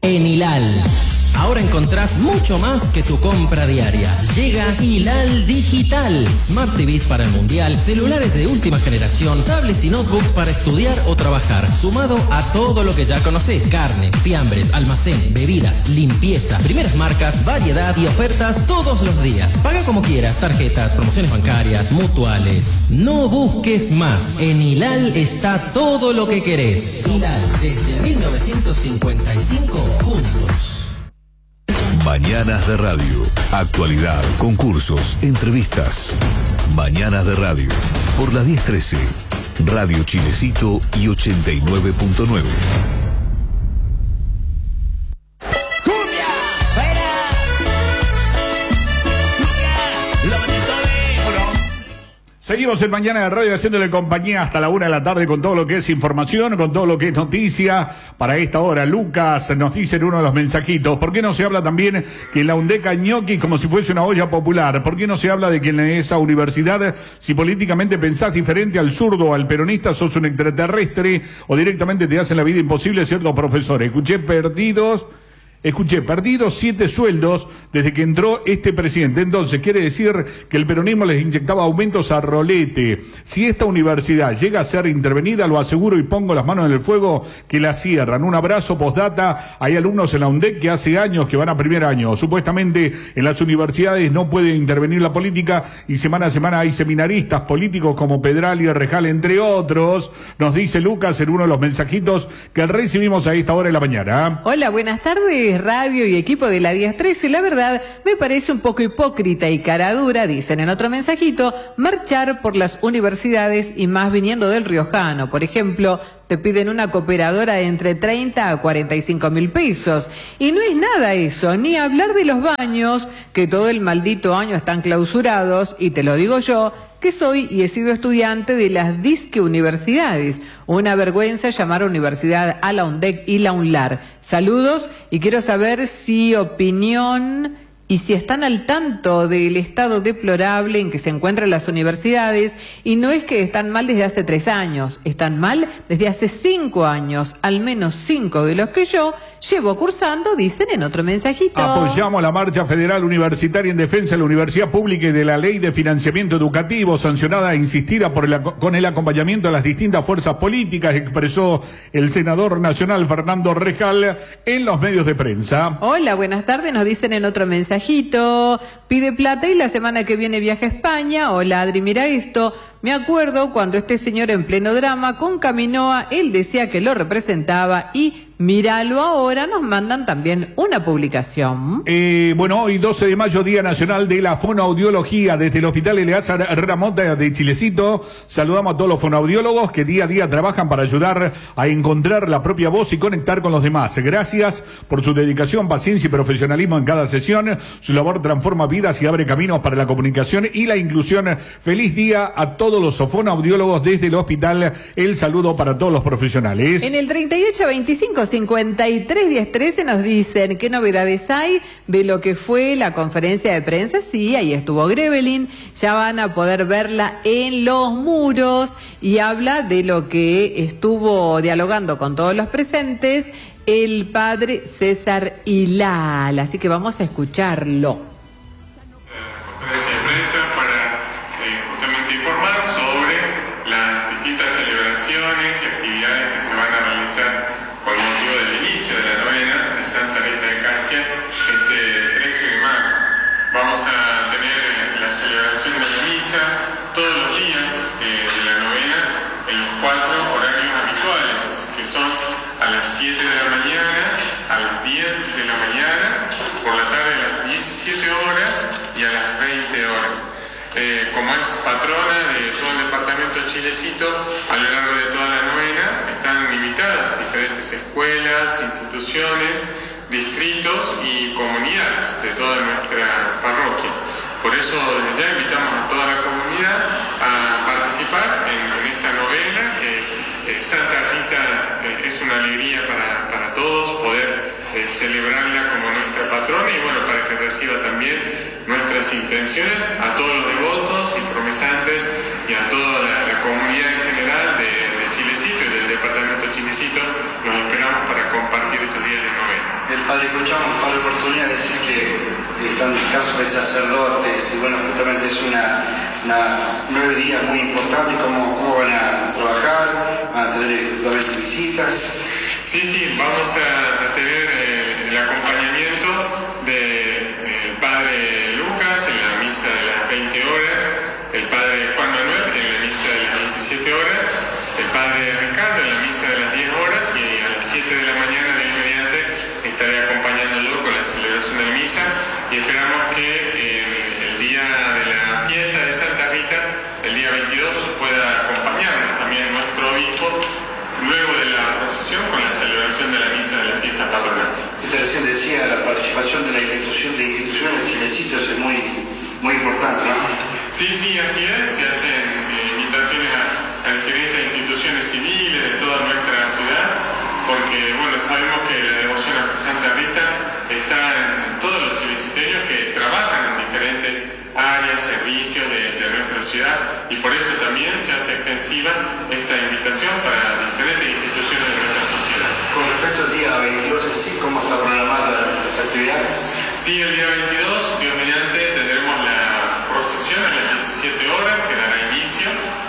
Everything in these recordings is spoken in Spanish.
En Hilal. Ahora encontrás mucho más que tu compra diaria. Llega Hilal Digital. Smart TVs para el Mundial, celulares de última generación, tablets y notebooks para estudiar o trabajar, sumado a todo lo que ya conocés. Carne, fiambres, almacén, bebidas, limpieza, primeras marcas, variedad y ofertas todos los días. Paga como quieras, tarjetas, promociones bancarias, mutuales. No busques más. En Hilal está todo lo que querés. Hilal, desde 1955, juntos. Mañanas de Radio. Actualidad, concursos, entrevistas. Mañanas de Radio. Por la 1013. Radio Chilecito y 89.9. Seguimos en Mañana de Radio haciéndole compañía hasta la 1 de la tarde con todo lo que es información, con todo lo que es noticia. Para esta hora, Lucas nos dice en uno de los mensajitos, ¿por qué no se habla también que en la UNDEC ñoqui como si fuese una olla popular? ¿Por qué no se habla de que en esa universidad, si políticamente pensás diferente al zurdo o al peronista, sos un extraterrestre o directamente te hacen la vida imposible ciertos profesores? Escuché, perdidos 7 sueldos desde que entró este presidente. Entonces, quiere decir que el peronismo les inyectaba aumentos a rolete. Si esta universidad llega a ser intervenida, lo aseguro y pongo las manos en el fuego que la cierran. Un abrazo, postdata. Hay alumnos en la UNDEC que hace años que van a primer año. Supuestamente en las universidades no puede intervenir la política y semana a semana hay seminaristas políticos como Pedral y Rejal, entre otros. Nos dice Lucas en uno de los mensajitos que recibimos a esta hora de la mañana. Hola, buenas tardes. Radio y equipo de la 1013, la verdad me parece un poco hipócrita y caradura, dicen en otro mensajito, marchar por las universidades y más viniendo del riojano. Por ejemplo, te piden una cooperadora de entre 30 a 45 mil pesos. Y no es nada eso, ni hablar de los baños, que todo el maldito año están clausurados, y te lo digo yo, que soy y he sido estudiante de las disque universidades. Una vergüenza llamar a universidad a la UNDEC y la UNLAR. Saludos y quiero saber si opinión y si están al tanto del estado deplorable en que se encuentran las universidades, y no es que están mal desde hace 3 años, están mal desde hace 5 años, al menos 5 de los que yo llevo cursando, dicen en otro mensajito. Apoyamos la marcha federal universitaria en defensa de la universidad pública y de la ley de financiamiento educativo, sancionada e insistida con el acompañamiento de las distintas fuerzas políticas, expresó el senador nacional Fernando Rejal en los medios de prensa. Hola, buenas tardes, nos dicen en otro mensajito. Pide plata y la semana que viene viaja a España. Hola Adri, mira esto. Me acuerdo cuando este señor en pleno drama con Caminoa, él decía que lo representaba y míralo ahora, nos mandan también una publicación. Bueno, hoy 12 de mayo, Día Nacional de la Fonoaudiología. Desde el Hospital Eleazar Ramota de Chilecito, saludamos a todos los fonoaudiólogos que día a día trabajan para ayudar a encontrar la propia voz y conectar con los demás. Gracias por su dedicación, paciencia y profesionalismo en cada sesión. Su labor transforma vidas y abre caminos para la comunicación y la inclusión. Feliz día a todos los fonoaudiólogos desde el hospital. El saludo para todos los profesionales. En el 3825-531013 nos dicen qué novedades hay de lo que fue la conferencia de prensa. Sí, ahí estuvo Grevelin, ya van a poder verla en los muros y habla de lo que estuvo dialogando con todos los presentes el padre César Hilal, así que vamos a escucharlo. Conferencia de prensa para justamente informar sobre las distintas celebraciones y actividades que se van a realizar con motivo del inicio de la novena de Santa Rita de Casia este 13 de mayo. Vamos a tener la celebración de la misa todos los días de la novena en los 4 horarios habituales, que son a las 7 de la mañana, a las 10 de la mañana, por la tarde a las 17 horas y a las 20 horas. Como es patrona de todo el departamento de Chilecito, a lo largo de toda la novena están invitadas diferentes escuelas, instituciones, distritos y comunidades de toda nuestra parroquia. Por eso desde ya invitamos a toda la comunidad a participar en esta novena, que Santa Rita es una alegría para todos poder celebrarla como nuestra patrona y bueno, para que reciba también nuestras intenciones a todos los devotos y promesantes y a toda la comunidad en general de Chilecito y del departamento de Chilecito. Nos esperamos para compartir estos días de novena. El Padre, escuchamos un par de oportunidades de decir que están casos de sacerdotes y bueno, justamente es una 9 días muy importante. ¿Cómo van a trabajar? ¿Van a tener justamente visitas? Sí, vamos a tener el acompañamiento del Padre Lucas en la misa de las 20 horas, el Padre Juan Manuel en la misa de las 17 horas, el Padre Ricardo en la misa de las 10 horas y a las 7 de la mañana de inmediato estaré acompañándolo con la celebración de la misa y esperamos que el día de la fiesta de Santa Rita, el día 22, pueda acompañarnos también nuestro obispo luego de la procesión con la celebración de la misa de la fiesta patronal. Usted recién decía, la participación de instituciones de Chilecito es muy importante, ¿no? Sí, así es. Se hacen invitaciones a diferentes instituciones civiles de toda nuestra ciudad, porque bueno, sabemos que la devoción a Santa Rita está en todos los chileciteños que trabajan en diferentes áreas, servicios de nuestra ciudad, y por eso también se hace extensiva esta invitación para diferentes instituciones de nuestra sociedad. Con respecto al día 22 en sí, ¿cómo está programada las actividades? Sí, el día 22, Dios mediante, tendremos la procesión a las 17 horas, que dará inicio.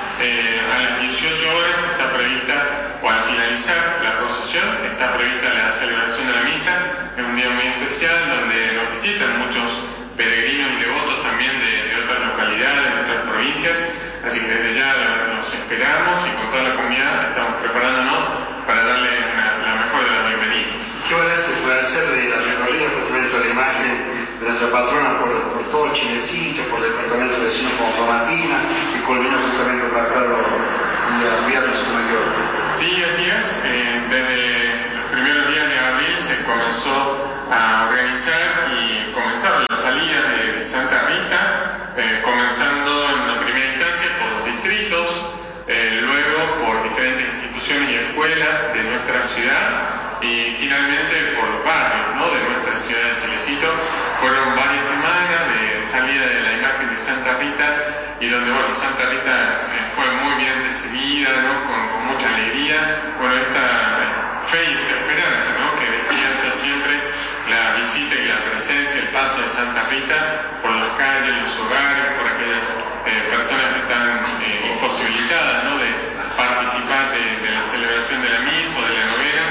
A las 18 horas está prevista, o al finalizar la procesión, está prevista la celebración de la misa. Es un día muy especial donde nos visitan muchos peregrinos y devotos también de otras localidades, de otras provincias, así que desde ya los esperamos y con toda la comunidad estamos preparándonos para darle la mejor de las bienvenidas. ¿Qué balance puede hacer de la recorrida justamente de la imagen de nuestra patrona por todo Chilecito, por el departamento vecino como Famatina, que culminó justamente el pasado día viernes, si no me equivoco? Sí, así es. Desde los primeros días de abril se comenzó a organizar y comenzaron las salidas de Santa Rita, comenzando en la primera instancia por los distritos, luego por diferentes instituciones y escuelas de nuestra ciudad y finalmente por los barrios, ¿no?, de nuestra ciudad de Chilecito. Fueron varias semanas de salida de la imagen de Santa Rita y donde, bueno, Santa Rita fue muy bien recibida, ¿no?, con mucha alegría. Bueno, esta fe y esta esperanza, ¿no?, que despierta siempre la visita y la presencia, el paso de Santa Rita por las calles, los hogares, por aquellas personas que están imposibilitadas, ¿no?, de participar de la celebración de la misa o de la novena.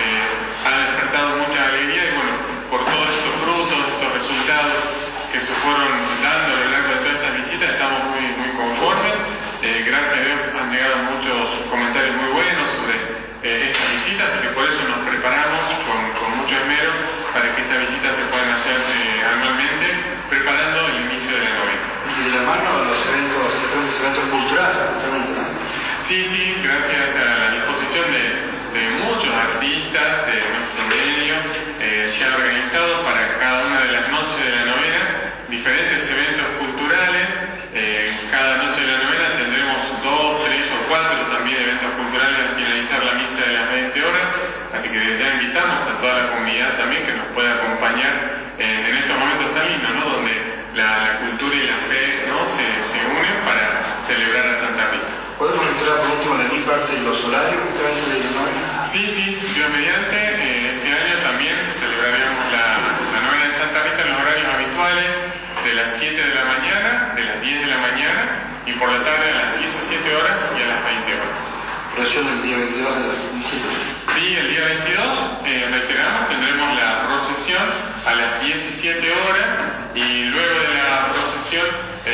Ha despertado mucha alegría y bueno, por todos estos frutos, estos resultados que se fueron dando a lo largo de todas estas visitas, estamos muy conformes. Gracias a Dios han llegado muchos comentarios muy buenos sobre estas visitas, así que por eso nos preparamos con mucho esmero para que estas visitas se puedan hacer anualmente, preparando el inicio de la novena. Y de la mano los diferentes eventos culturales, justamente, ¿no? Sí, gracias a la disposición de muchos artistas de nuestro medio, se han organizado para cada una de las noches de la novena diferentes eventos culturales. Cada noche de la novena tendremos 2, 3 o 4 también eventos culturales al finalizar la misa de las 20 horas, así que desde ya invitamos a toda la comunidad también que nos pueda acompañar en estos momentos tan lindos, ¿no?, donde la cultura y la fe, ¿no?, se unen para celebrar a Santa Rita. ¿Podemos entrar por último de mi parte los horarios justamente de la novena? Sí, Dios mediante, este año también celebraremos la novena de Santa Rita en los horarios habituales de las 7 de la mañana, de las 10 de la mañana y por la tarde a las 17 horas y a las 20 horas. Procesión del día 22 de las 17. Sí, el día 22, reiteramos, tendremos la procesión a las 17 horas y luego de la procesión,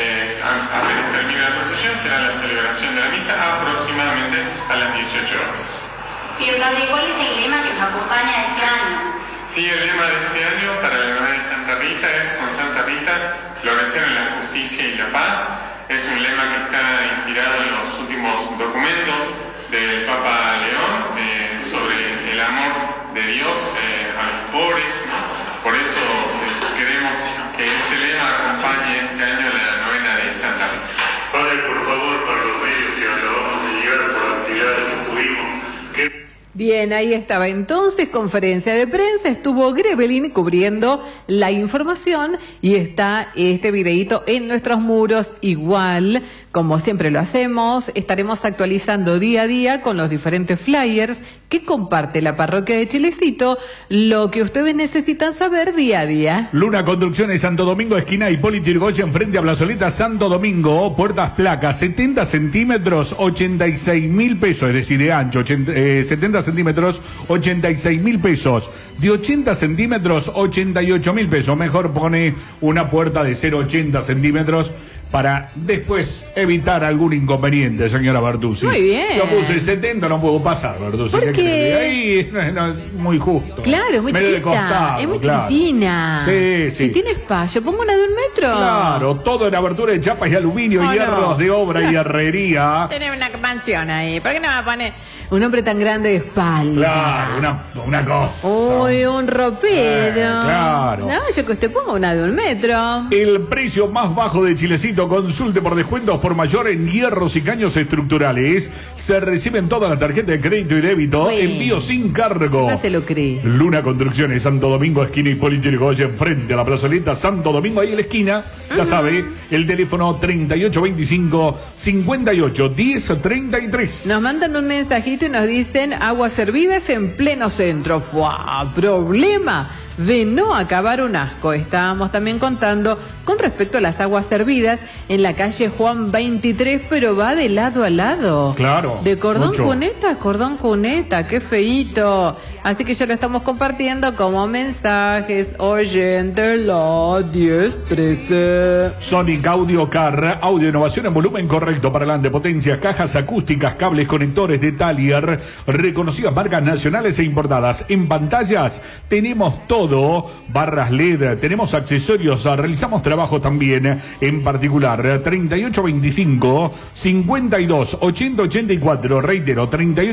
apenas termine la procesión, será la celebración de la misa aproximadamente a las 18 horas. Pero, padre, ¿cuál es el lema que nos acompaña este año? Sí, el lema de este año para la novena de Santa Rita es: con Santa Rita, florecer en la justicia y la paz. Es un lema que está inspirado en los últimos documentos del Papa León sobre el amor de Dios a los pobres, ¿no? Por eso queremos que este lema acompañe este año la novena de Santa Rita. Padre, por favor, para los medios que acabamos de llegar por actividades que tuvimos, Bien, ahí estaba entonces, conferencia de prensa, estuvo Grevelin cubriendo la información y está este videíto en nuestros muros igual, como siempre lo hacemos, estaremos actualizando día a día con los diferentes flyers que comparte la parroquia de Chilecito, lo que ustedes necesitan saber día a día. Luna Construcciones Santo Domingo, esquina Hipólito Yrigoyen, frente a Plazoleta Santo Domingo, puertas placas, 70 centímetros, 86.000 pesos, es decir, de ancho, 70 centímetros, 86.000 pesos, de 80 centímetros, 88.000 pesos, mejor pone una puerta de 0,80 centímetros, para después evitar algún inconveniente, señora Bertuzzi. Muy bien. Yo puse 70, no puedo pasar, Bertuzzi. ¿Por qué? Ahí no, muy justo. Claro, es muy Medio de chiquita, costado, es muy claro. chiquitina. Sí, sí. Si tiene espacio, pongo una de 1 metro. Claro, todo en abertura de chapas y aluminio, hierros de obra y herrería. Tiene una mansión ahí, ¿por qué no va a poner un hombre tan grande de espalda? Claro, una cosa. Uy, un ropero. Claro. No, yo que usted ponga una de 1 metro. El precio más bajo de Chilecito, consulte por descuentos por mayor en hierros y caños estructurales. Se reciben todas las tarjetas de crédito y débito. Bueno. Envío sin cargo. No se lo cree. Luna Construcciones Santo Domingo, esquina Hipólito Yrigoyen, frente a la plazoleta Santo Domingo, ahí en la esquina. Ya sabe, el teléfono 3825-581033. Nos mandan un mensajito y nos dicen aguas servidas en pleno centro. ¡Fua! Problema de no acabar un asco. Estábamos también contando con respecto a las aguas servidas en la calle Juan 23, pero va de lado a lado. Claro. De cordón mucho. cuneta a cordón cuneta, qué feíto. Así que ya lo estamos compartiendo como mensajes. Oyente la 1013. Sonic Audio Car, audio innovación en volumen correcto para adelante, potencias, cajas acústicas, cables, conectores de Talier, reconocidas marcas nacionales e importadas. En pantallas tenemos todo, barras LED, tenemos accesorios, realizamos trabajo también, en particular 3825-52-8084, reitero,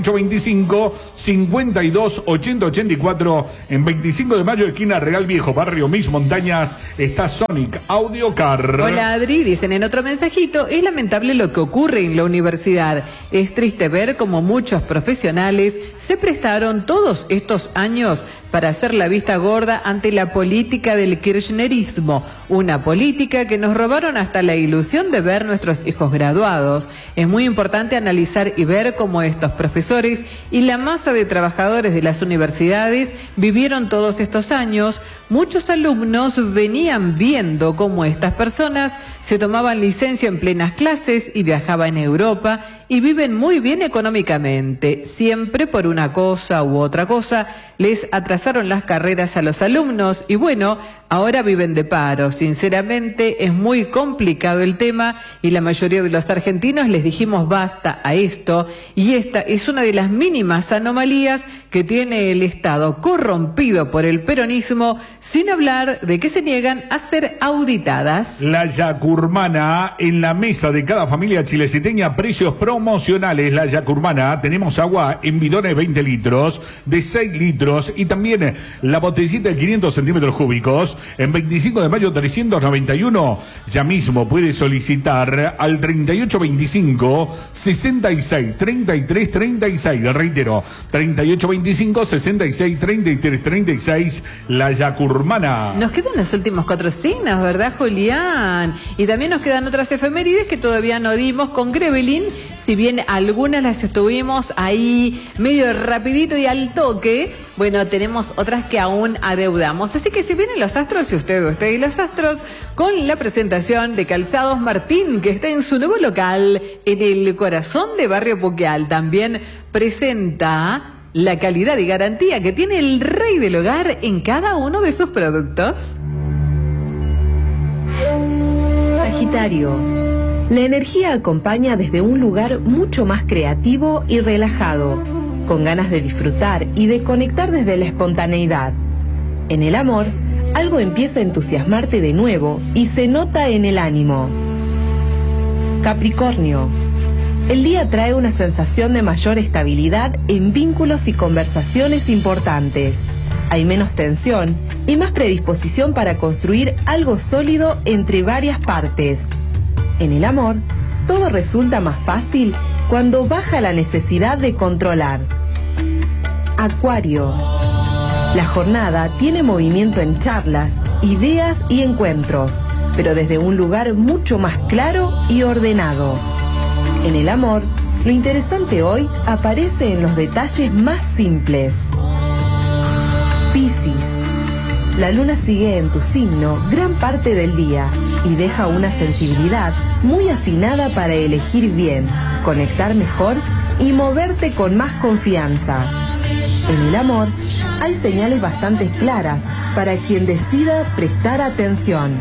3825-52-8084, en 25 de mayo, esquina Real Viejo, barrio Mis Montañas, está Sonic Audio Car. Hola Adri, dicen en otro mensajito, es lamentable lo que ocurre en la universidad. Es triste ver cómo muchos profesionales se prestaron todos estos años para hacer la vista gorda ante la política del kirchnerismo, una política que nos robaron hasta la ilusión de ver nuestros hijos graduados. Es muy importante analizar y ver cómo estos profesores y la masa de trabajadores de las universidades vivieron todos estos años. Muchos alumnos venían viendo cómo estas personas se tomaban licencia en plenas clases y viajaban a Europa y viven muy bien económicamente. Siempre por una cosa u otra cosa les atrasaron las carreras a los alumnos y bueno, ahora viven de paro. Sinceramente es muy complicado el tema y la mayoría de los argentinos les dijimos basta a esto y esta es una de las mínimas anomalías que tiene el Estado corrompido por el peronismo, sin hablar de que se niegan a ser auditadas. La Yacurmana, en la mesa de cada familia chileciteña, precios promocionales. La Yacurmana, tenemos agua en bidones 20 litros, de 6 litros y también la botellita de 500 centímetros cúbicos. En 25 de mayo 391, ya mismo puede solicitar al 3825 66 33 36. Reitero, 3825 66 33 36. La Yacurmana. Nos quedan los últimos 4 signos, ¿verdad, Julián? Y también nos quedan otras efemérides que todavía no dimos con Grevelin, si bien algunas las estuvimos ahí medio rapidito y al toque. Bueno, tenemos otras que aún adeudamos. Así que si vienen los astros, y usted y los astros, con la presentación de Calzados Martín, que está en su nuevo local, en el corazón de Barrio Puqueal. También presenta la calidad y garantía que tiene el rey del hogar en cada uno de sus productos. Sagitario. La energía acompaña desde un lugar mucho más creativo y relajado, con ganas de disfrutar y de conectar desde la espontaneidad. En el amor, algo empieza a entusiasmarte de nuevo y se nota en el ánimo. Capricornio. El día trae una sensación de mayor estabilidad en vínculos y conversaciones importantes. Hay menos tensión y más predisposición para construir algo sólido entre varias partes. En el amor, todo resulta más fácil cuando baja la necesidad de controlar. Acuario. La jornada tiene movimiento en charlas, ideas y encuentros, pero desde un lugar mucho más claro y ordenado. En el amor, lo interesante hoy aparece en los detalles más simples. Piscis. La luna sigue en tu signo gran parte del día y deja una sensibilidad muy afinada para elegir bien, conectar mejor y moverte con más confianza. En el amor, hay señales bastante claras para quien decida prestar atención.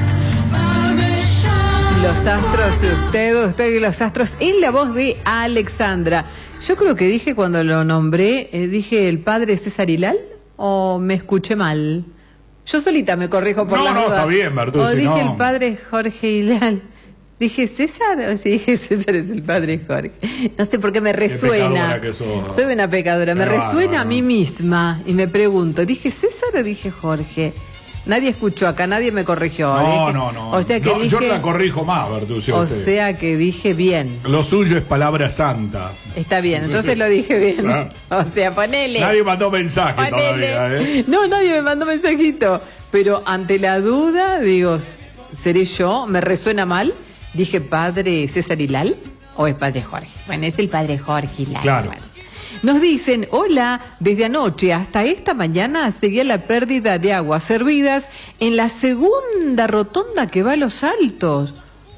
Los astros, usted y los astros, en la voz de Alexandra. Yo creo que dije cuando lo nombré, dije el padre César Hilal, o me escuché mal. Yo solita me corrijo por la duda. No, está bien, Bertuzzi, o dije no. el padre Jorge Hilal. ¿Dije César? O si dije César es el padre Jorge. No sé por qué me resuena. Qué pecadora que sos. Soy una pecadora. Me Qué resuena bárbaro. a mí misma y me pregunto, ¿dije César o dije Jorge? Nadie escuchó acá, nadie me corrigió. No. O sea que No, dije... yo la corrijo más, Bertuzzi. O usted. sea que dije bien. Lo suyo es palabra santa. Está bien, entonces lo dije bien. Ah. O sea, ponele. Nadie mandó mensaje Ponele. todavía, ¿eh? No, nadie me mandó mensajito. Pero ante la duda, digo, ¿seré yo? ¿Me resuena mal? ¿Dije padre César Hilal o es padre Jorge? Bueno, es el padre Jorge Hilal. Claro. Bueno. Nos dicen, hola, desde anoche hasta esta mañana seguía la pérdida de aguas servidas en la segunda rotonda que va a Los Altos.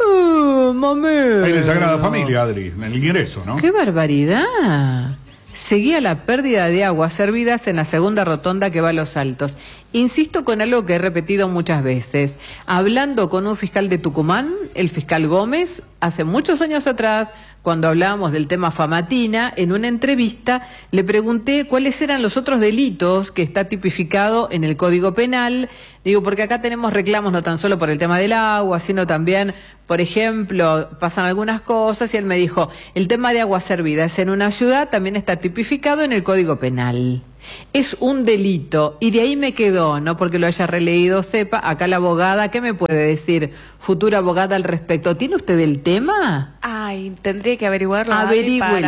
Mami. Ahí de Sagrada Familia, Adri, en el ingreso, ¿no? ¡Qué barbaridad! Seguía la pérdida de aguas servidas en la segunda rotonda que va a Los Altos. Insisto con algo que he repetido muchas veces. Hablando con un fiscal de Tucumán, el fiscal Gómez, hace muchos años atrás, cuando hablábamos del tema Famatina, en una entrevista le pregunté cuáles eran los otros delitos que está tipificado en el Código Penal. Digo, porque acá tenemos reclamos no tan solo por el tema del agua, sino también, por ejemplo, pasan algunas cosas y él me dijo, el tema de aguas servidas en una ciudad también está tipificado en el Código Penal. Es un delito y de ahí me quedó, no porque lo haya releído, sepa, acá la abogada, ¿qué me puede decir? Futura abogada al respecto. ¿Tiene usted el tema? Ay, tendría que averiguarlo. Averígüelo.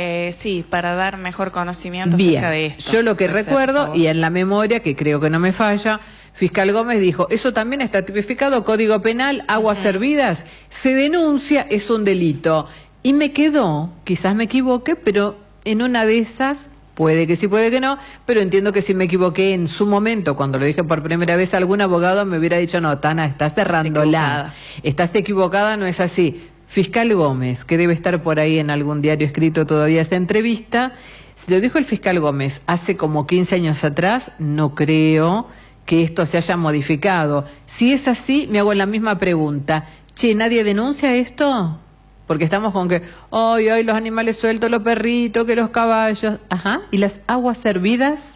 Para dar mejor conocimiento Bien, acerca de esto. yo lo que Por recuerdo, favor. y en la memoria, que creo que no me falla, fiscal Gómez dijo, eso también está tipificado, Código Penal, aguas servidas, se denuncia, es un delito. Y me quedó, quizás me equivoque, pero en una de esas... Puede que sí, puede que no, pero entiendo que si me equivoqué en su momento, cuando lo dije por primera vez, algún abogado me hubiera dicho, no, Tana, estás cerrándola. Estás equivocada, no es así. Fiscal Gómez, que debe estar por ahí en algún diario escrito todavía esta entrevista, si lo dijo el fiscal Gómez hace como 15 años atrás, no creo que esto se haya modificado. Si es así, me hago la misma pregunta. Che, ¿nadie denuncia esto? Porque estamos con que, ay, los animales sueltos, los perritos, que los caballos. Ajá. ¿Y las aguas servidas?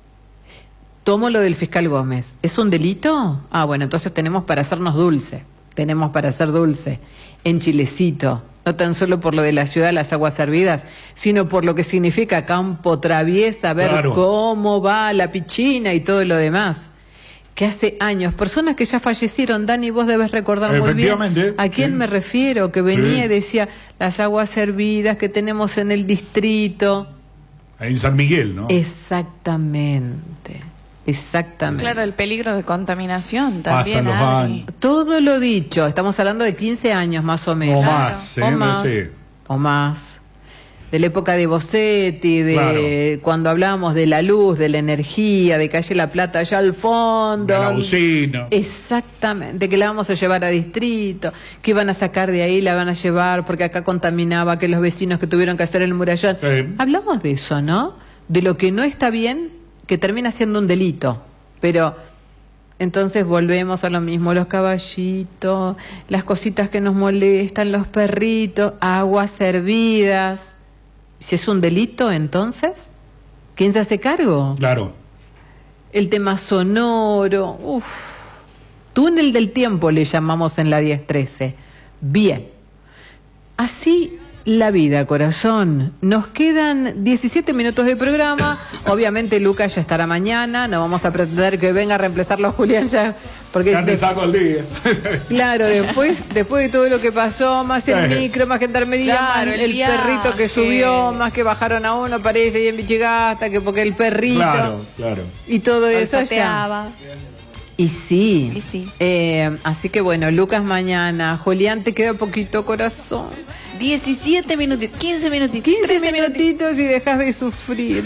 Tomo lo del fiscal Gómez. ¿Es un delito? Ah, bueno, entonces tenemos para hacernos dulce. Tenemos para hacer dulce. En Chilecito. No tan solo por lo de la ciudad, las aguas servidas, sino por lo que significa Campo Traviesa, ver Claro. cómo va la piscina y todo lo demás. Que hace años, personas que ya fallecieron, Dani, vos debes recordar muy bien Efectivamente, a quién sí. me refiero, que venía Sí. y decía, las aguas servidas que tenemos en el distrito. En San Miguel, ¿no? Exactamente. Claro, el peligro de contaminación también. Pasan los Adri. años. Todo lo dicho, estamos hablando de 15 años más o menos. O más, o más, sí. o más. De la época de Bossetti, de Claro. cuando hablábamos de la luz, de la energía, de Calle La Plata allá al fondo. De la usina. Exactamente, que la vamos a llevar a distrito, que iban a sacar de ahí, la van a llevar porque acá contaminaba, que los vecinos que tuvieron que hacer el murallón. Sí. Hablamos de eso, ¿no? De lo que no está bien, que termina siendo un delito. Pero entonces volvemos a lo mismo, los caballitos, las cositas que nos molestan, los perritos, aguas servidas. Si es un delito, entonces, ¿quién se hace cargo? Claro. El tema sonoro, túnel del tiempo le llamamos en la 1013. Bien, así la vida, corazón. Nos quedan 17 minutos de programa. Obviamente Lucas ya estará mañana, no vamos a pretender que venga a reemplazarlo a Julián ya Porque ya te saco el día. Claro, después de todo lo que pasó, más el micro, más gendarmería, Claro, más el el viaje. perrito que subió, más que bajaron a uno, parece, y en Bichigasta, que porque el perrito. Claro. Y todo eso ya. Olfateaba. Y sí. Y sí. Así que bueno, Lucas mañana. Julián, te queda poquito corazón. 17 minutitos, 15 minutitos. 15 13 minutitos y dejas de sufrir.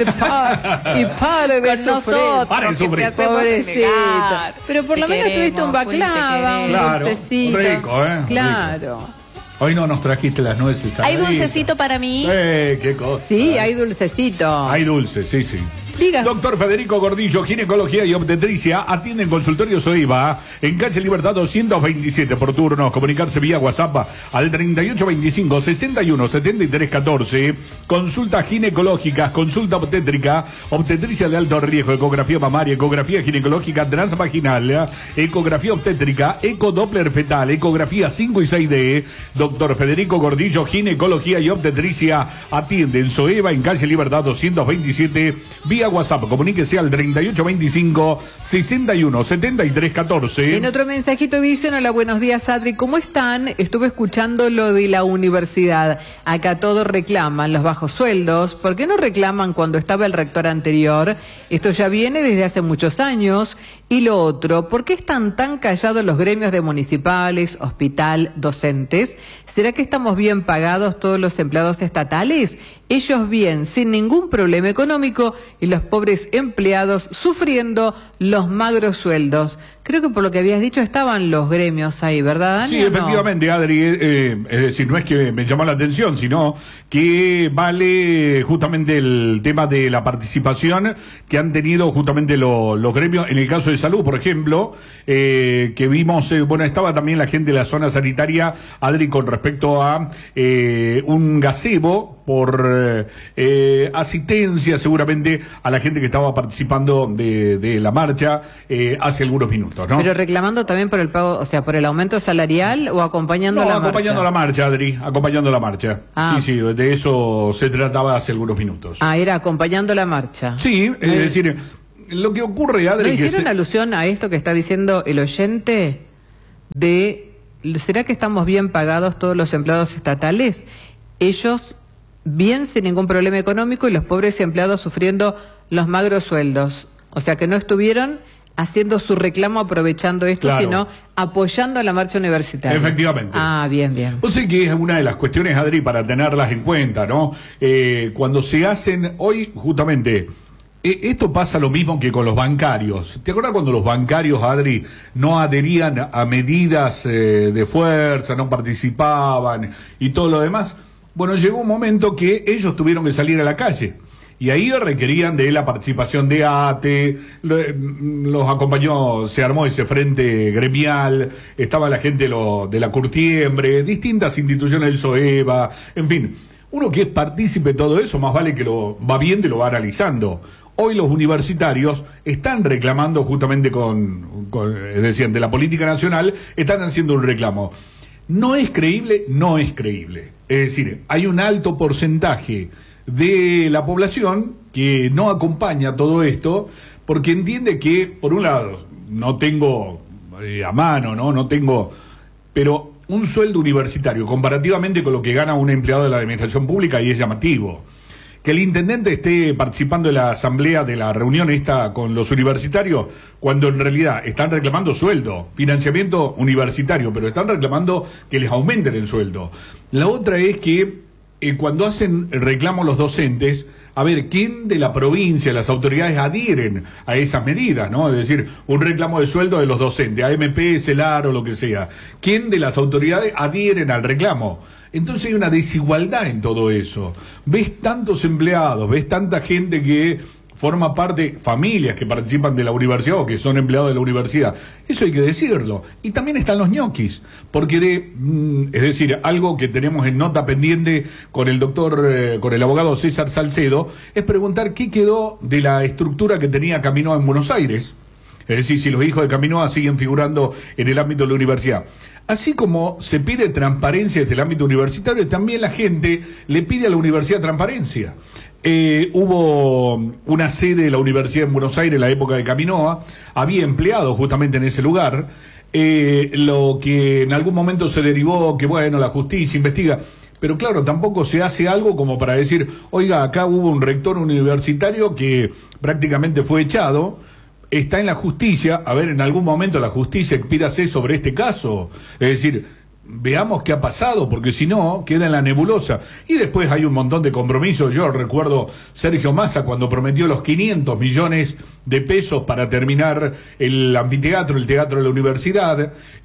Para de Con sufrir. nosotros, Para de que sufrir. te hacemos Pobrecito. negar. Pero por Te lo menos tuviste un queremos, Juli, te baklava, un Claro, dulcecito. rico, Claro. Hoy no nos trajiste las nueces. ¿Hay saladitas. dulcecito para mí? Qué cosa. Sí, hay dulcecito. Hay dulce, sí. Diga. Doctor Federico Gordillo, ginecología y obstetricia, atiende en consultorio Soiva, en calle Libertad 227 por turnos. Comunicarse vía WhatsApp al 3825 61 73 14. Consultas ginecológicas, consulta obstétrica, obstetricia de alto riesgo, ecografía mamaria, ecografía ginecológica transvaginal, ecografía obstétrica, ecodoppler fetal, ecografía 5 y 6D. Doctor Federico Gordillo, ginecología y obstetricia, atiende en Soiva, en calle Libertad 227, vía WhatsApp. Comuníquese al 3825 61 73 14. En otro mensajito dicen: hola, buenos días, Adri, ¿cómo están? Estuve escuchando lo de la universidad. Acá todos reclaman los bajos sueldos. ¿Por qué no reclaman cuando estaba el rector anterior? Esto ya viene desde hace muchos años. Y lo otro, ¿por qué están tan callados los gremios de municipales, hospital, docentes? ¿Será que estamos bien pagados todos los empleados estatales? Ellos bien, sin ningún problema económico, y los pobres empleados sufriendo los magros sueldos. Creo que por lo que habías dicho estaban los gremios ahí, ¿verdad, Dani? Sí, efectivamente, Adri, es decir, no es que me llamó la atención, sino que vale justamente el tema de la participación que han tenido justamente los gremios, en el caso de salud, por ejemplo, que vimos, bueno, estaba también la gente de la zona sanitaria, Adri, con respecto a un gazebo por asistencia seguramente a la gente que estaba participando de la marcha hace algunos minutos, ¿no? Pero reclamando también por el pago, o sea, por el aumento salarial o acompañando la marcha. Acompañando la marcha, Adri, acompañando la marcha. Ah. Sí, de eso se trataba hace algunos minutos. Ah, era acompañando la marcha. Sí, es decir, lo que ocurre, Adri... ¿No hicieron alusión a esto que está diciendo el oyente de... ¿Será que estamos bien pagados todos los empleados estatales? Ellos bien sin ningún problema económico y los pobres empleados sufriendo los magros sueldos. O sea que no estuvieron haciendo su reclamo aprovechando esto, Claro. sino apoyando a la marcha universitaria. Efectivamente. Ah, bien. Yo sé que es una de las cuestiones, Adri, para tenerlas en cuenta, ¿no? Cuando se hacen, hoy justamente, esto pasa lo mismo que con los bancarios. ¿Te acuerdas cuando los bancarios, Adri, no adherían a medidas de fuerza, no participaban y todo lo demás? Bueno, llegó un momento que ellos tuvieron que salir a la calle. Y ahí requerían de la participación de ATE, los acompañó, se armó ese frente gremial, estaba la gente de la Curtiembre, distintas instituciones del SOEVA, en fin. Uno que es partícipe de todo eso, más vale que lo va viendo y lo va analizando. Hoy los universitarios están reclamando justamente es decir, ante la política nacional, están haciendo un reclamo. ¿No es creíble? No es creíble. Es decir, hay un alto porcentaje de la población que no acompaña todo esto porque entiende que, por un lado, no tengo a mano, no tengo, pero un sueldo universitario comparativamente con lo que gana un empleado de la administración pública y es llamativo. Que el intendente esté participando de la asamblea, de la reunión esta con los universitarios, cuando en realidad están reclamando sueldo, financiamiento universitario, pero están reclamando que les aumenten el sueldo. La otra es que cuando hacen reclamos los docentes, a ver, ¿quién de la provincia, las autoridades adhieren a esas medidas, ¿no? Es decir, un reclamo de sueldo de los docentes, AMP, CELAR o lo que sea. ¿Quién de las autoridades adhieren al reclamo? Entonces hay una desigualdad en todo eso. Ves tantos empleados, ves tanta gente que forma parte, familias que participan de la universidad o que son empleados de la universidad. Eso hay que decirlo. Y también están los ñoquis, porque es decir, algo que tenemos en nota pendiente con el doctor, con el abogado César Salcedo, es preguntar qué quedó de la estructura que tenía Caminoa en Buenos Aires. Es decir, si los hijos de Caminoa siguen figurando en el ámbito de la universidad. Así como se pide transparencia desde el ámbito universitario, también la gente le pide a la universidad transparencia. Hubo una sede de la Universidad en Buenos Aires en la época de Caminoa, había empleados justamente en ese lugar, lo que en algún momento se derivó que, bueno, la justicia investiga, pero claro, tampoco se hace algo como para decir, oiga, acá hubo un rector universitario que prácticamente fue echado, está en la justicia, a ver, en algún momento la justicia expírase sobre este caso, es decir, veamos qué ha pasado, porque si no, queda en la nebulosa. Y después hay un montón de compromisos. Yo recuerdo Sergio Massa cuando prometió los 500 millones de pesos para terminar el anfiteatro, el teatro de la universidad.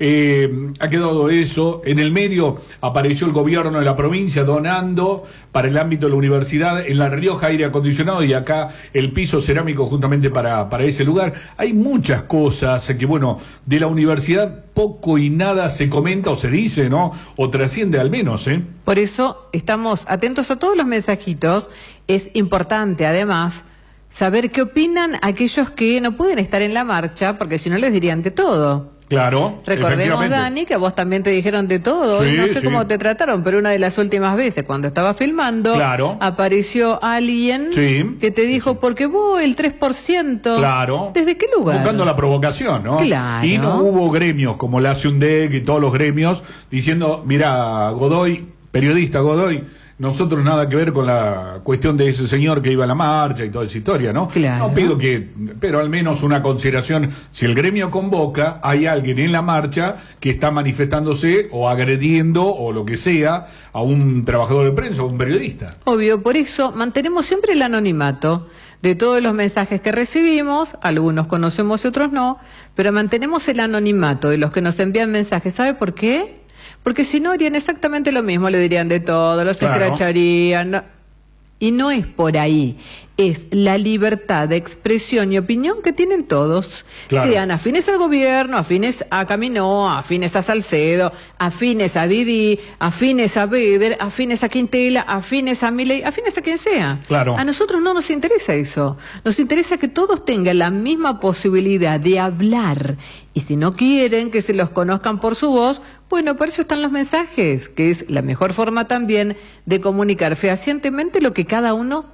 Ha quedado eso. En el medio apareció el gobierno de la provincia donando para el ámbito de la universidad, en La Rioja aire acondicionado y acá el piso cerámico justamente para ese lugar. Hay muchas cosas que, bueno, de la universidad poco y nada se comenta o se dice, ¿no? O trasciende al menos, ¿eh? Por eso estamos atentos a todos los mensajitos. Es importante, además, saber qué opinan aquellos que no pueden estar en la marcha, porque si no les dirían de todo. Claro, recordemos, Dani, que a vos también te dijeron de todo. Sí, no sé sí. cómo te trataron, pero una de las últimas veces, cuando estaba filmando, claro, apareció alguien que te dijo, porque vos el 3%. Claro. ¿Desde qué lugar? Buscando la provocación, ¿no? Claro. Y no hubo gremios como la CUNDEC y todos los gremios diciendo, mira, Godoy, periodista Godoy, nosotros nada que ver con la cuestión de ese señor que iba a la marcha y toda esa historia, ¿no? Claro. No pido pero al menos una consideración, si el gremio convoca, hay alguien en la marcha que está manifestándose o agrediendo o lo que sea a un trabajador de prensa o un periodista. Obvio, por eso mantenemos siempre el anonimato de todos los mensajes que recibimos, algunos conocemos y otros no, pero mantenemos el anonimato de los que nos envían mensajes. ¿Sabe por qué? Porque si no harían exactamente lo mismo, le dirían de todo, los escracharían. No. Y no es por ahí, es la libertad de expresión y opinión que tienen todos. Claro. Sean afines al gobierno, afines a Caminoa, afines a Salcedo, afines a Didi, afines a Beder, afines a Quintela, afines a Milei, afines a quien sea. Claro. A nosotros no nos interesa eso. Nos interesa que todos tengan la misma posibilidad de hablar. Y si no quieren que se los conozcan por su voz, bueno, por eso están los mensajes, que es la mejor forma también de comunicar fehacientemente lo que cada uno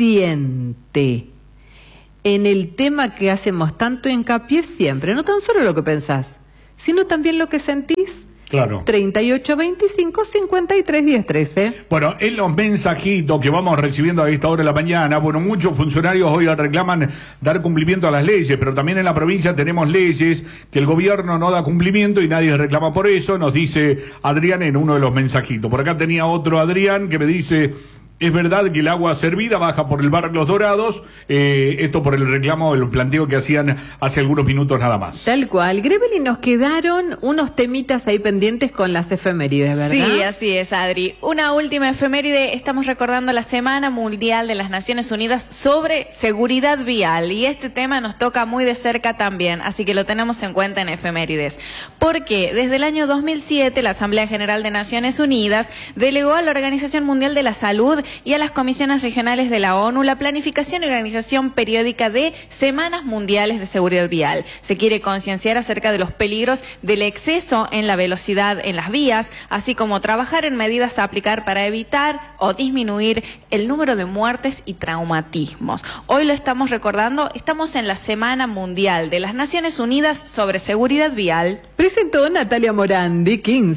siente. En el tema que hacemos tanto hincapié siempre, no tan solo lo que pensás, sino también lo que sentís. Claro. 38 25 53 10 13. Bueno, en los mensajitos que vamos recibiendo a esta hora de la mañana, bueno, muchos funcionarios hoy reclaman dar cumplimiento a las leyes, pero también en la provincia tenemos leyes que el gobierno no da cumplimiento y nadie reclama por eso, nos dice Adrián en uno de los mensajitos. Por acá tenía otro Adrián que me dice: es verdad que el agua servida baja por el bar Los Dorados, esto por el reclamo, el planteo que hacían hace algunos minutos nada más. Tal cual. Grebeli, nos quedaron unos temitas ahí pendientes con las efemérides, ¿verdad? Sí, así es, Adri. Una última efeméride, estamos recordando la Semana Mundial de las Naciones Unidas sobre seguridad vial, y este tema nos toca muy de cerca también, así que lo tenemos en cuenta en efemérides. Porque desde el año 2007 la Asamblea General de Naciones Unidas delegó a la Organización Mundial de la Salud y a las comisiones regionales de la ONU la planificación y organización periódica de Semanas Mundiales de Seguridad Vial. Se quiere concienciar acerca de los peligros del exceso en la velocidad en las vías, así como trabajar en medidas a aplicar para evitar o disminuir el número de muertes y traumatismos. Hoy lo estamos recordando, estamos en la Semana Mundial de las Naciones Unidas sobre Seguridad Vial. Presentó Natalia Morandi,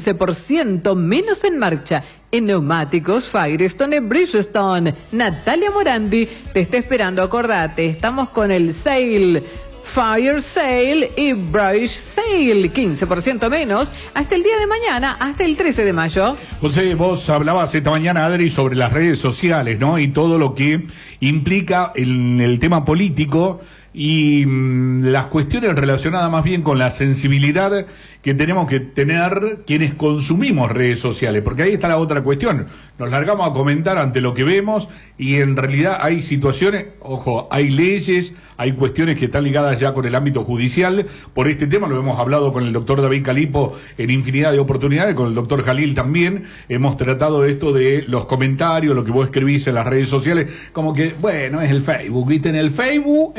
15% menos en marcha. En neumáticos Firestone Bridgestone. Natalia Morandi te está esperando, acordate, estamos con el sale, Fire Sale y Brush Sale, 15% menos hasta el día de mañana, hasta el 13 de mayo. José, vos hablabas esta mañana, Adri, sobre las redes sociales, ¿no? Y todo lo que implica en el tema político y las cuestiones relacionadas más bien con la sensibilidad que tenemos que tener quienes consumimos redes sociales, porque ahí está la otra cuestión. Nos largamos a comentar ante lo que vemos y en realidad hay situaciones, ojo, hay leyes, hay cuestiones que están ligadas ya con el ámbito judicial. Por este tema lo hemos hablado con el doctor David Calipo en infinidad de oportunidades, con el doctor Jalil también. Hemos tratado esto de los comentarios, lo que vos escribís en las redes sociales, como que, bueno, es el Facebook, ¿viste? En el Facebook,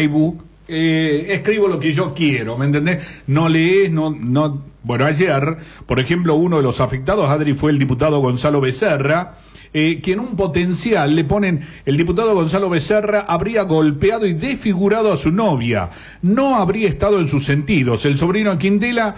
escribo lo que yo quiero, ¿me entendés? No lees, no. Bueno, ayer, por ejemplo, uno de los afectados, Adri, fue el diputado Gonzalo Becerra, que en un potencial le ponen: el diputado Gonzalo Becerra habría golpeado y desfigurado a su novia, no habría estado en sus sentidos. El sobrino Quindela,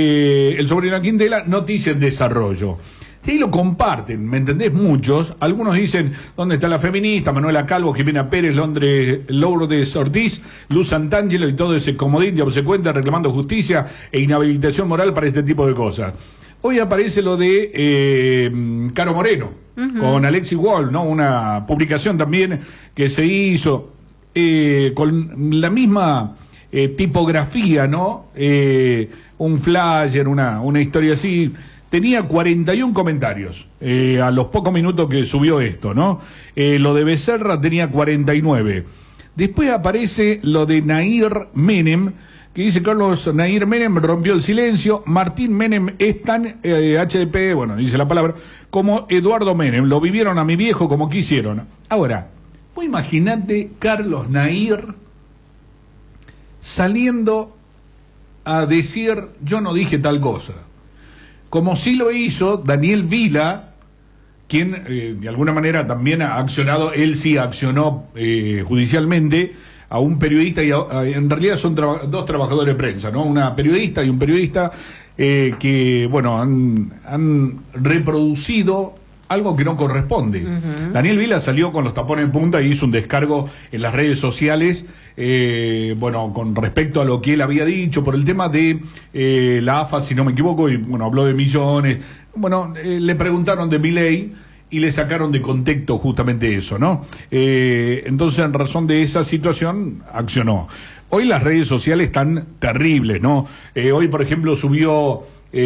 noticia en desarrollo. Sí, lo comparten, ¿me entendés? Muchos. Algunos dicen: ¿dónde está la feminista? Manuela Calvo, Jimena Pérez, Lourdes Ortiz, Luz Santangelo y todo ese comodín de obsecuente reclamando justicia e inhabilitación moral para este tipo de cosas. Hoy aparece lo de Caro Moreno, con Alexis Wall, ¿no? Una publicación también que se hizo con la misma tipografía, ¿no? Un flyer, una historia así. Tenía 41 comentarios a los pocos minutos que subió esto, ¿no? Lo de Becerra tenía 49. Después aparece lo de Nair Menem, que dice: Carlos Nair Menem rompió el silencio. Martín Menem es tan HDP, bueno, dice la palabra, como Eduardo Menem. Lo vivieron a mi viejo como quisieron. Ahora, vos imaginate Carlos Nair saliendo a decir: yo no dije tal cosa. Como sí lo hizo Daniel Vila, quien de alguna manera también ha accionado, él sí accionó judicialmente a un periodista, y en realidad son dos trabajadores de prensa, ¿no? Una periodista y un periodista que, bueno, han reproducido algo que no corresponde. Daniel Vila salió con los tapones en punta y hizo un descargo en las redes sociales, bueno, con respecto a lo que él había dicho por el tema de la AFA, si no me equivoco, y bueno, habló de millones. Bueno, le preguntaron de Milei y le sacaron de contexto justamente eso, ¿no? Entonces, en razón de esa situación, accionó. Hoy las redes sociales están terribles, ¿no? Hoy, por ejemplo, subió,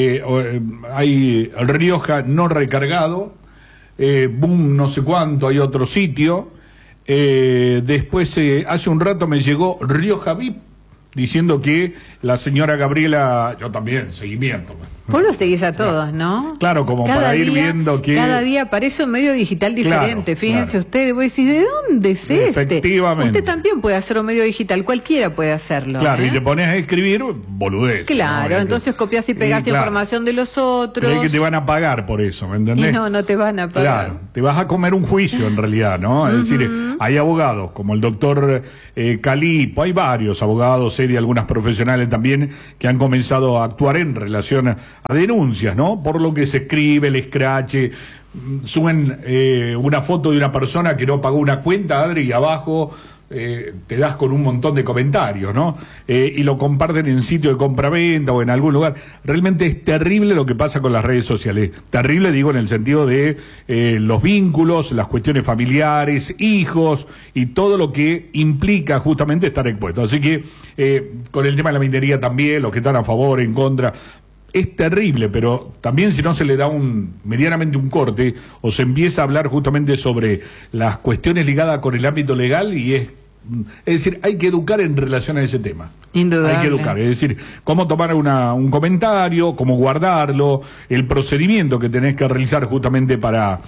hay el Rioja no recargado, boom, no sé cuánto, hay otro sitio. Después, hace un rato me llegó Rioja VIP diciendo que la señora Gabriela, yo también, seguimiento. Vos lo seguís a todos, ¿no? Claro, como cada para ir viendo que... Cada día aparece un medio digital diferente. Claro, fíjense claro. Ustedes, vos decís: ¿de dónde es este? Efectivamente. Usted también puede hacer un medio digital, cualquiera puede hacerlo. Claro, y te pones a escribir boludez. Claro, ¿no? Entonces copias y pegás información de los otros. Pero es que te van a pagar por eso, ¿me entendés? Y no te van a pagar. Claro, te vas a comer un juicio en realidad, ¿no? Es decir, hay abogados, como el doctor Calipo, hay varios abogados, sé de algunas profesionales también que han comenzado a actuar en relación a denuncias, ¿no? Por lo que se escribe, el escrache, suben una foto de una persona que no pagó una cuenta, Adri, y abajo te das con un montón de comentarios, ¿no? Y lo comparten en sitio de compraventa o en algún lugar. Realmente es terrible lo que pasa con las redes sociales. Terrible, digo, en el sentido de los vínculos, las cuestiones familiares, hijos y todo lo que implica justamente estar expuesto. Así que con el tema de la minería también, los que están a favor, en contra... Es terrible, pero también si no se le da medianamente un corte o se empieza a hablar justamente sobre las cuestiones ligadas con el ámbito legal, y es decir, hay que educar en relación a ese tema. Indudable. Hay que educar, es decir, cómo tomar un comentario, cómo guardarlo, el procedimiento que tenés que realizar justamente para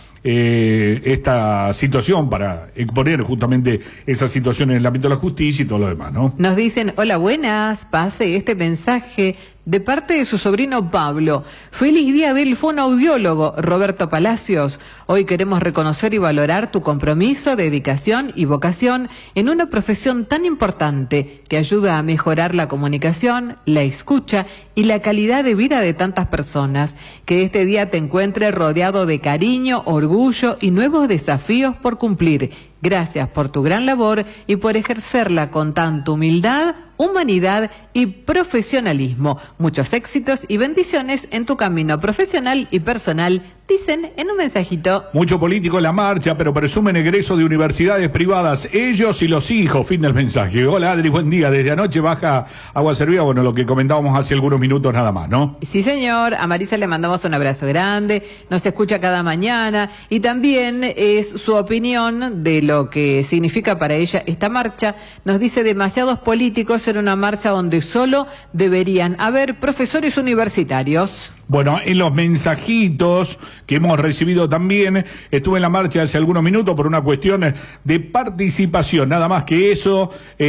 esta situación, para exponer justamente esa situación en el ámbito de la justicia y todo lo demás, ¿no? Nos dicen: hola, buenas, pase este mensaje de parte de su sobrino Pablo. Feliz día del fonoaudiólogo Roberto Palacios. Hoy queremos reconocer y valorar tu compromiso, dedicación y vocación en una profesión tan importante que ayuda a mejorar la comunicación, la escucha y la calidad de vida de tantas personas. Que este día te encuentre rodeado de cariño, orgullo y nuevos desafíos por cumplir. Gracias por tu gran labor y por ejercerla con tanta humildad, humanidad y profesionalismo. Muchos éxitos y bendiciones en tu camino profesional y personal, dicen en un mensajito. Mucho político en la marcha, pero presumen egreso de universidades privadas, ellos y los hijos. Fin del mensaje. Hola, Adri, buen día. Desde anoche baja agua servida, bueno, lo que comentábamos hace algunos minutos nada más, ¿no? Sí, señor. A Marisa le mandamos un abrazo grande, nos escucha cada mañana y también es su opinión de lo que significa para ella esta marcha. Nos dice: demasiados políticos en una marcha donde solo deberían haber profesores universitarios. Bueno, en los mensajitos que hemos recibido también, estuve en la marcha hace algunos minutos por una cuestión de participación, nada más que eso.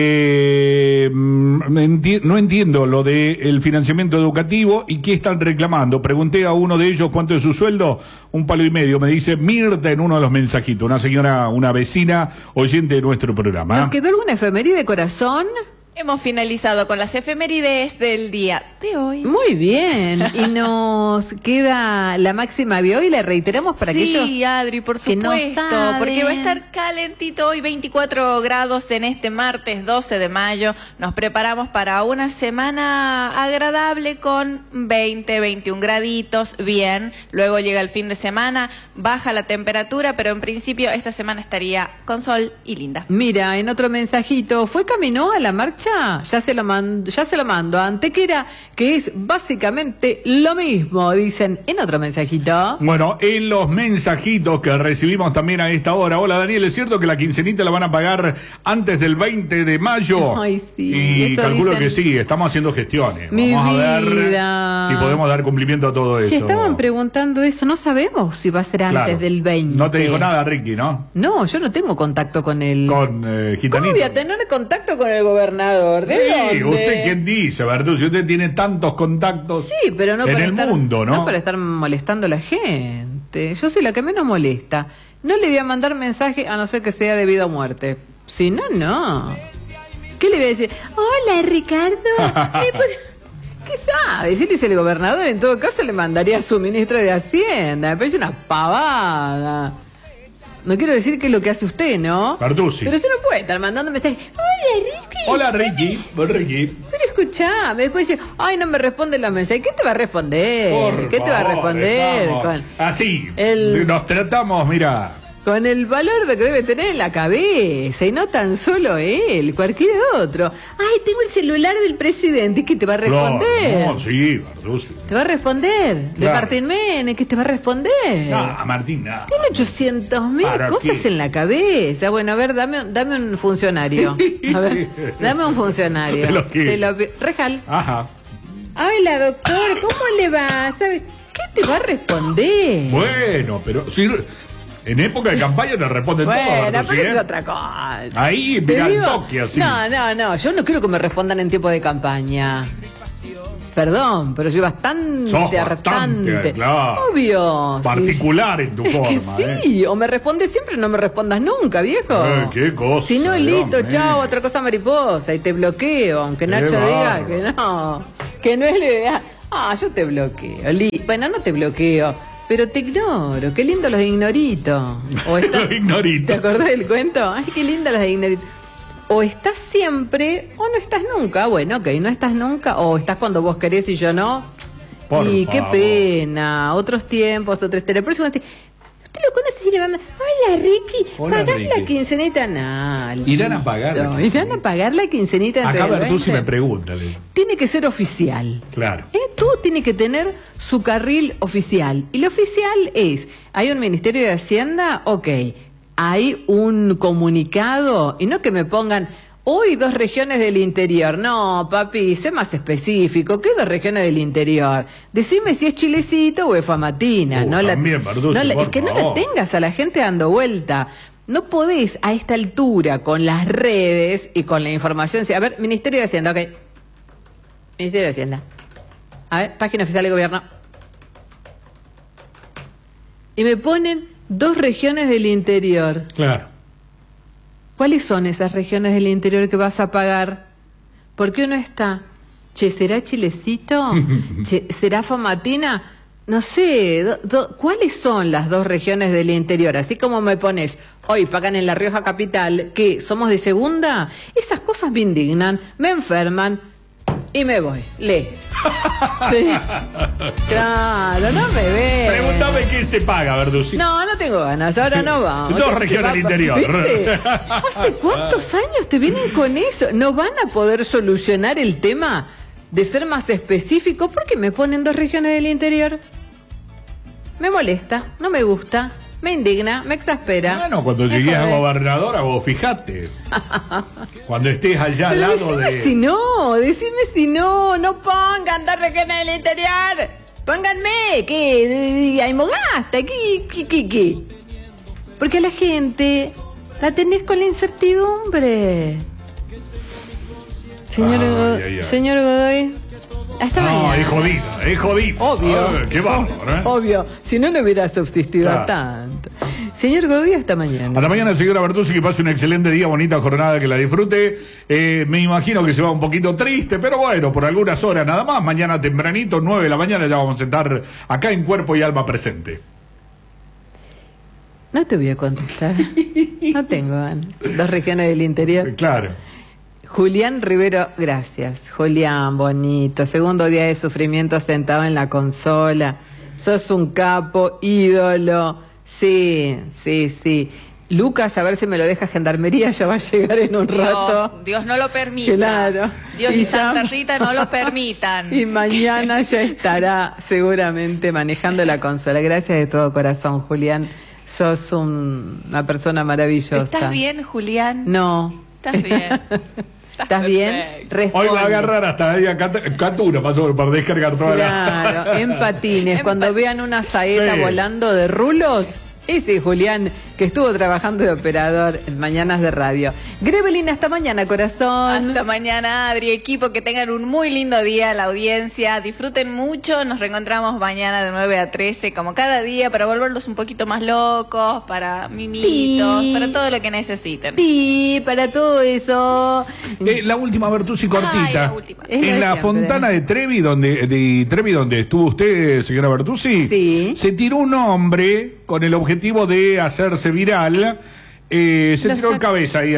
No entiendo lo del financiamiento educativo y qué están reclamando. Pregunté a uno de ellos cuánto es su sueldo, 1,5 palos. Me dice Mirta en uno de los mensajitos, una señora, una vecina oyente de nuestro programa. ¿Nos quedó alguna efeméride, corazón? Hemos finalizado con las efemérides del día de hoy. Muy bien. Y nos queda la máxima de hoy, la reiteramos para aquellos. Sí, Adri, por supuesto, porque va a estar calentito hoy, 24 grados en este martes 12 de mayo. Nos preparamos para una semana agradable con 20, 21 graditos, bien. Luego llega el fin de semana, baja la temperatura, pero en principio esta semana estaría con sol y linda. Mira, en otro mensajito, ¿fue caminó a la marcha? Ya se lo mando a Antequera, que es básicamente lo mismo, dicen en otro mensajito. Bueno, en los mensajitos que recibimos también a esta hora. Hola Daniel, ¿es cierto que la quincenita la van a pagar antes del 20 de mayo? Ay, sí. Y calculo dicen... que sí, estamos haciendo gestiones. Vamos a ver si podemos dar cumplimiento a todo eso. Si estaban preguntando eso, no sabemos si va a ser antes del 20. No te dijo nada, Ricky, ¿no? No, yo no tengo contacto con él. Con Gitanito. ¿Cómo voy a tener contacto con el gobernador? ¿De sí, dónde? ¿Usted quién dice, Bertus? Si usted tiene tantos contactos pero no en para el estar, mundo, ¿no? No para estar molestando a la gente. Yo soy la que menos molesta. No le voy a mandar mensaje a no ser que sea debido a muerte. Si no, no. ¿Qué le voy a decir? Hola, Ricardo. ¿Qué sabe? Si le dice el gobernador, en todo caso le mandaría a su ministro de Hacienda. Me parece una pavada. No quiero decir qué es lo que hace usted, ¿no? Bertuzzi. Pero usted no puede estar mandando mensajes. Hola, Ricky. Ricky. Pero escuchame, después dice, ay, no me responde los mensajes. ¿Qué te va a responder? ¿Qué te va a responder? Así, nos tratamos, mira. Con el valor que debe tener en la cabeza, y no tan solo él, cualquier otro. Ay, tengo el celular del presidente, ¿qué te va a responder? No, sí, Bertuzzi. ¿Te va a responder? Claro. De Martín Menem, ¿qué te va a responder? No, a Martín nada. Tiene 800.000 cosas en la cabeza. Bueno, a ver, dame un funcionario. A ver, dame un funcionario. Te lo Rejal. Ajá. Hola, doctor, ¿cómo le va? ¿Sabe? ¿Qué te va a responder? Bueno, pero si... En época de campaña te responden todo. Bueno, pero es otra cosa. Ahí, mira el toque así. No, yo no quiero que me respondan en tiempo de campaña. Perdón, pero soy bastante hartante. Claro. Obvio. Particular en tu forma. Sí, o me respondes siempre o no me respondas nunca, viejo. Qué cosa. Si no, listo, chao, otra cosa mariposa. Y te bloqueo, aunque Nacho diga que no. Que no es la idea. Yo te bloqueo. Bueno, no te bloqueo. Pero te ignoro, qué lindo los ignoritos. Los ignoritos. ¿Te acordás del cuento? Ay, qué lindo los ignoritos. O estás siempre o no estás nunca. Bueno, ok, no estás nunca. O estás cuando vos querés y yo no. Y qué pena. Otros tiempos, otros teléfonos. Por eso usted lo conoce y le va a mandar, hola Ricky, ¿pagás la quincenita? No, ¿Irán a pagar? ¿Irán a pagar la quincenita? Acá Bertuzzi me pregunta. Tiene que ser oficial. Claro. Tú tienes que tener su carril oficial. Y lo oficial es, hay un Ministerio de Hacienda, ok, hay un comunicado, y no que me pongan, hoy 2 regiones del interior. No, papi, sé más específico. ¿Qué 2 regiones del interior? Decime si es Chilecito o es Famatina. Es que no la tengas a la gente dando vuelta. No podés a esta altura con las redes y con la información. A ver, Ministerio de Hacienda, ok. Ministerio de Hacienda. A ver, página oficial de gobierno. Y me ponen 2 regiones del interior. Claro. ¿Cuáles son esas regiones del interior que vas a pagar? ¿Por qué uno está? Che, ¿será Chilecito? Che, ¿será Famatina? No sé, ¿cuáles son las 2 regiones del interior? Así como me pones, hoy pagan en La Rioja Capital, ¿qué? ¿Somos de segunda? Esas cosas me indignan, me enferman y me voy. Lee. Sí. Claro, no me ve. Pregúntame qué se paga, Bertuzzi. No tengo ganas, ahora no vamos. 2 regiones del interior. ¿Viste? ¿Hace cuántos años te vienen con eso? ¿No van a poder solucionar el tema de ser más específico? ¿Por qué me ponen 2 regiones del interior? Me molesta, no me gusta, me indigna, me exaspera. Bueno, cuando llegues a gobernadora, vos fijate. Cuando estés allá al lado decime si no, no pongan 2 regiones del interior. pónganme, que hay mogasta, ¿qué? Porque a la gente la tenés con la incertidumbre. Señor Godoy, hasta mañana. Es jodida. Obvio. Qué bárbaro, ¿eh? Obvio, si no hubiera subsistido Claro. tanto. Señor Godoy, hasta mañana. Hasta mañana, señora Bertuzzi, que pase un excelente día, bonita jornada, que la disfrute. Me imagino que se va un poquito triste, pero bueno, por algunas horas nada más. Mañana tempranito, 9 de la mañana, ya vamos a estar acá en Cuerpo y Alma Presente. No te voy a contestar. No tengo ganas. 2 regiones del interior. Claro. Julián Rivero, gracias. Julián, bonito. Segundo día de sufrimiento sentado en la consola. Sos un capo, ídolo. Sí. Lucas, a ver si me lo deja Gendarmería, ya va a llegar en un rato. Dios no lo permita. Claro. Dios Y y ya- Santa Rita no lo permitan. Y mañana ya estará seguramente manejando la consola. Gracias de todo corazón, Julián. Sos una persona maravillosa. ¿Estás bien, Julián? No. ¿Estás bien? ¿Estás bien? perfecto. Hoy va a Responde. agarrar hasta ahí a Catuna para descargar toda Claro, en patines. Cuando vean una saeta Sí. volando de rulos, ese Julián que estuvo trabajando de operador en Mañanas de Radio. Grebelín, hasta mañana, corazón. Hasta mañana, Adri, equipo, que tengan un muy lindo día, la audiencia, disfruten mucho, nos reencontramos mañana de 9 a 13, como cada día, para volverlos un poquito más locos, para mimitos, Sí. para todo lo que necesiten. Sí, para todo eso. La última, Bertuzzi, cortita. Ay, la última. Es lo En de la siempre. fontana de Trevi, donde estuvo usted, señora Bertuzzi, Sí. se tiró un hombre con el objetivo de hacerse viral. Se Lo tiró en sac- cabeza ahí a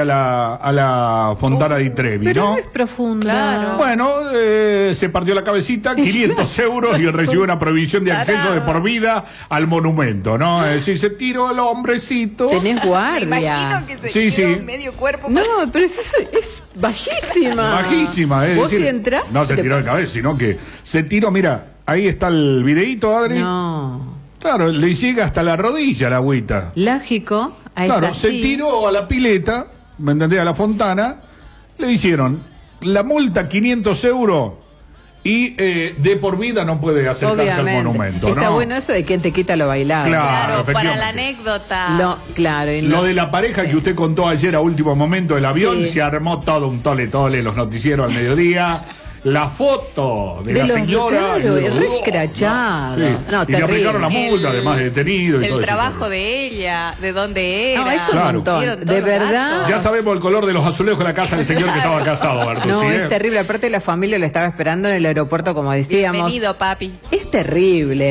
la fontana de Trevi, Pero ¿no? no es profunda. Claro. Bueno, se partió la cabecita, 500 euros y recibió una prohibición de acceso de por vida al monumento, ¿no? Es decir, se tiró el hombrecito. Tenés Me guardia. imagino que se Sí, tiró sí. medio cuerpo. No, pero eso es bajísima. Bajísima, es ¿Vos decir, si entraste? no se tiró de cabeza, sino que se tiró, mira, ahí está el videíto, Adri. No. Claro, le llega hasta la rodilla la agüita. Lógico. A Claro, esa se sí. tiró a la pileta, ¿me entendés? A la fontana, le hicieron la multa 500 euros y de por vida no puede acercarse Obviamente. al monumento, Está ¿no? bueno eso de quien te quita lo bailado. Claro. Claro, para efectivamente. la anécdota. Claro. Y Lo no- de la pareja sí. que usted contó ayer a último momento del avión, Sí. se armó todo un tole-tole en los noticieros al mediodía. La foto de la los- señora. claro, y y los- re escrachado. Sí. No, y le aplicaron la terrible. multa, además de detenido y todo El eso. trabajo de ella, de dónde era. No, es un Claro. montón. Dieron todos De los verdad. datos. Ya sabemos el color de los azulejos de la casa del señor que estaba casado, Bertuzzi, No, ¿eh? es terrible. Aparte la familia lo estaba esperando en el aeropuerto, como decíamos. Bienvenido, papi. Es terrible.